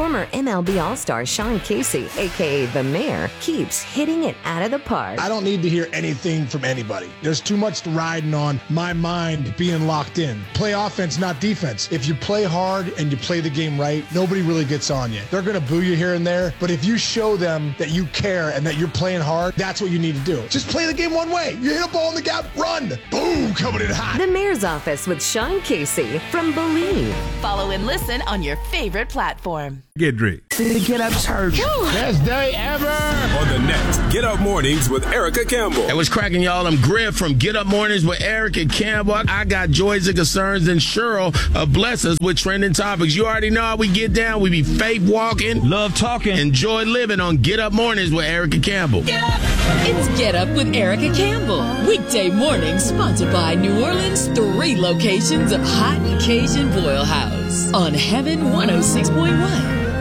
Former MLB All-Star Sean Casey, a.k.a. The Mayor, keeps hitting it out of the park. I don't need to hear anything from anybody. There's too much riding on my mind being locked in. Play offense, not defense. If you play hard and you play the game right, nobody really gets on you. They're going to boo you here and there, but if you show them that you care and that you're playing hard, that's what you need to do. Just play the game one way. You hit a ball in the gap, run. Boom, coming in hot. The Mayor's Office with Sean Casey from Believe. Follow and listen on your favorite platform. Gedry. The Get Up Church. Best day ever. On the next Get Up Mornings with Erica Campbell. Hey, what's cracking, y'all? I'm Griff from Get Up Mornings with Erica Campbell. I got joys and concerns, and Cheryl bless us with trending topics. You already know how we get down. We be faith walking, love talking, enjoy living on Get Up Mornings with Erica Campbell. Get up. It's Get Up with Erica Campbell. Weekday mornings sponsored by New Orleans' 3 locations of Hot Cajun Boil House on Heaven 106.1.